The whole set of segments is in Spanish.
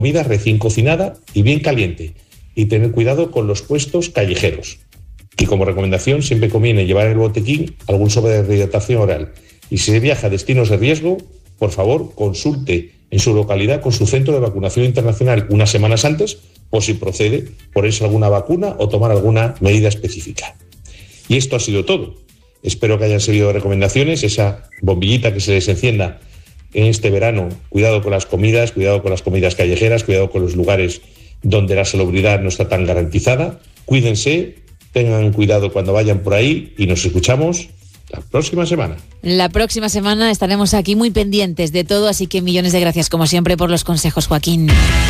comida recién cocinada y bien caliente, y tener cuidado con los puestos callejeros. Y como recomendación, siempre conviene llevar en el botiquín algún sobre de rehidratación oral. Y si se viaja a destinos de riesgo, por favor, consulte en su localidad con su centro de vacunación internacional unas semanas antes, por si procede ponerse alguna vacuna o tomar alguna medida específica. Y esto ha sido todo. Espero que hayan servido de recomendaciones, esa bombillita que se les encienda en este verano. Cuidado con las comidas callejeras, cuidado con los lugares donde la salubridad no está tan garantizada. Cuídense, tengan cuidado cuando vayan por ahí y nos escuchamos la próxima semana. La próxima semana estaremos aquí muy pendientes de todo, así que millones de gracias como siempre por los consejos, Joaquín.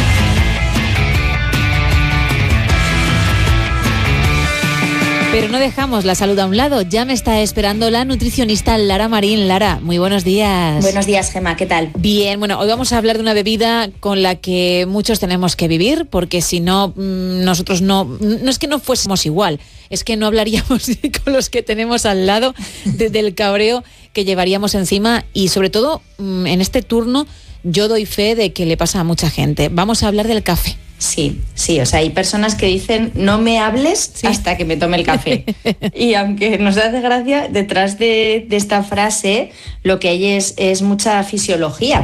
Pero no dejamos la salud a un lado, ya me está esperando la nutricionista Lara Marín. Lara, muy buenos días. Buenos días, Gemma, ¿qué tal? Bien, bueno, hoy vamos a hablar de una bebida con la que muchos tenemos que vivir, porque si no, nosotros no es que no fuésemos igual, es que no hablaríamos con los que tenemos al lado del cabreo que llevaríamos encima, y sobre todo en este turno yo doy fe de que le pasa a mucha gente. Vamos a hablar del café. Sí, o sea, hay personas que dicen no me hables hasta que me tome el café. Y aunque nos hace gracia, detrás de esta frase lo que hay es mucha fisiología,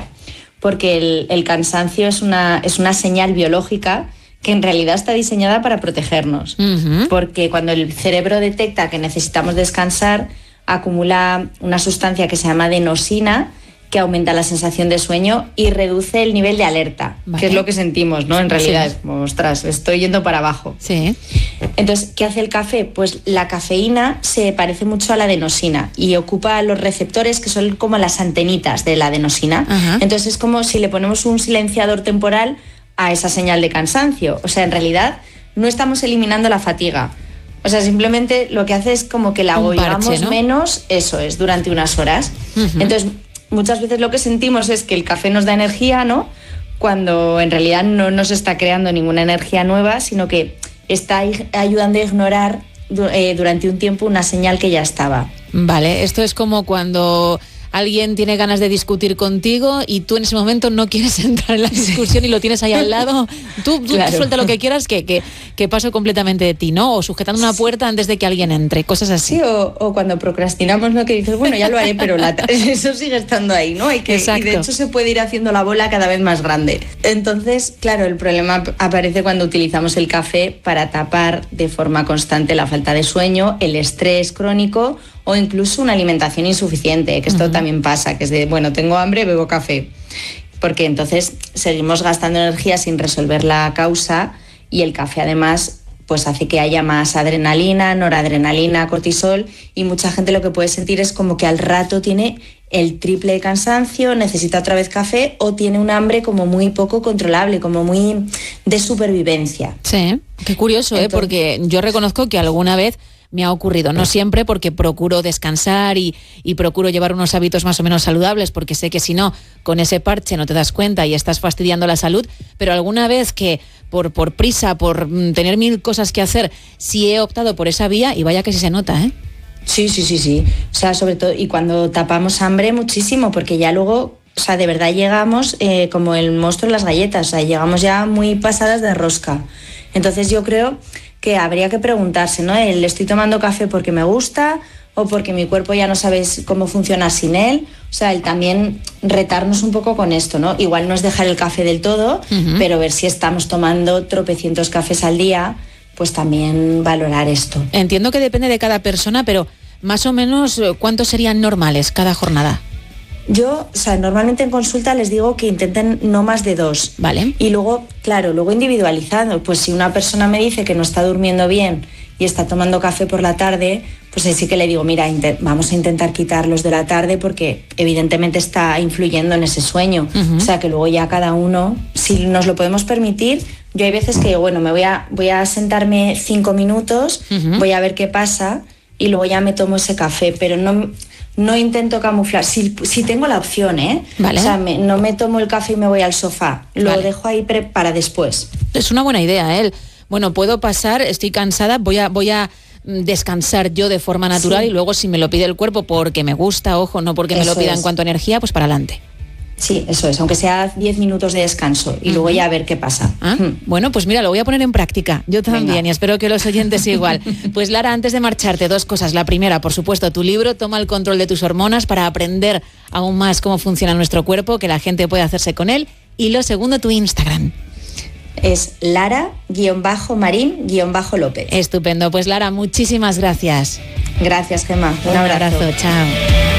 porque el cansancio es una señal biológica que en realidad está diseñada para protegernos. Uh-huh. Porque cuando el cerebro detecta que necesitamos descansar, acumula una sustancia que se llama adenosina, que aumenta la sensación de sueño y reduce el nivel de alerta, vale, que es lo que sentimos, ¿no? En realidad es como, ostras, estoy yendo para abajo. Sí. Entonces, ¿qué hace el café? Pues la cafeína se parece mucho a la adenosina y ocupa los receptores que son como las antenitas de la adenosina. Uh-huh. Entonces es como si le ponemos un silenciador temporal a esa señal de cansancio. O sea, en realidad no estamos eliminando la fatiga. O sea, simplemente lo que hace es como que la agobiamos, ¿no? Menos, eso es, durante unas horas. Uh-huh. Entonces, muchas veces lo que sentimos es que el café nos da energía, ¿no? Cuando en realidad no nos está creando ninguna energía nueva, sino que está ayudando a ignorar durante un tiempo una señal que ya estaba. Vale, esto es como cuando alguien tiene ganas de discutir contigo y tú en ese momento no quieres entrar en la discusión y lo tienes ahí al lado. Tú claro, suelta lo que quieras, que paso completamente de ti, ¿no? O sujetando una puerta antes de que alguien entre, cosas así. Sí, o cuando procrastinamos, ¿no? Que dices, bueno, ya lo haré, pero eso sigue estando ahí, ¿no? Y de hecho se puede ir haciendo la bola cada vez más grande. Entonces, claro, el problema aparece cuando utilizamos el café para tapar de forma constante la falta de sueño, el estrés crónico o incluso una alimentación insuficiente, que esto también pasa, que es de, bueno, tengo hambre, bebo café. Porque entonces seguimos gastando energía sin resolver la causa, y el café además pues hace que haya más adrenalina, noradrenalina, cortisol, y mucha gente lo que puede sentir es como que al rato tiene el triple de cansancio, necesita otra vez café, o tiene un hambre como muy poco controlable, como muy de supervivencia. Sí, qué curioso, porque yo reconozco que alguna vez me ha ocurrido, no siempre, porque procuro descansar y procuro llevar unos hábitos más o menos saludables, porque sé que si no, con ese parche no te das cuenta y estás fastidiando la salud, pero alguna vez que por prisa, por tener mil cosas que hacer, sí he optado por esa vía, y vaya que sí se nota, ¿eh? Sí. O sea, sobre todo, y cuando tapamos hambre muchísimo, porque ya luego, o sea, de verdad llegamos como el monstruo en las galletas, o sea, llegamos ya muy pasadas de rosca. Entonces yo creo que habría que preguntarse, ¿no? ¿Le estoy tomando café porque me gusta o porque mi cuerpo ya no sabe cómo funciona sin él? O sea, el también retarnos un poco con esto, ¿no? Igual no es dejar el café del todo, pero ver si estamos tomando tropecientos cafés al día, pues también valorar esto. Entiendo que depende de cada persona, pero más o menos, ¿cuántos serían normales cada jornada? Yo, o sea, normalmente en consulta les digo que intenten no más de 2. Vale. Y luego, claro, individualizando. Pues si una persona me dice que no está durmiendo bien y está tomando café por la tarde, pues ahí sí que le digo, mira, vamos a intentar quitarlos de la tarde, porque evidentemente está influyendo en ese sueño. O sea, que luego ya cada uno, si nos lo podemos permitir. Yo hay veces que, bueno, voy a sentarme 5 minutos, voy a ver qué pasa y luego ya me tomo ese café, pero no intento camuflar, si tengo la opción, ¿eh? Vale. O sea, no me tomo el café y me voy al sofá, lo dejo ahí para después. Es una buena idea, ¿eh? Bueno, puedo pasar, estoy cansada, voy a descansar yo de forma natural, y luego si me lo pide el cuerpo porque me gusta, ojo, no porque me lo pida en cuanto a energía, pues para adelante. Sí, eso es, aunque sea 10 minutos de descanso y luego ya a ver qué pasa. Bueno, pues mira, lo voy a poner en práctica. Yo también. Venga. Y espero que los oyentes igual. Pues Lara, antes de marcharte, 2 cosas. La primera, por supuesto, tu libro, Toma el control de tus hormonas, para aprender aún más cómo funciona nuestro cuerpo, que la gente puede hacerse con él. Y lo segundo, tu Instagram. Es Lara-Marín-López. Estupendo. Pues Lara, muchísimas gracias. Gracias, Gemma. Un abrazo. Chao.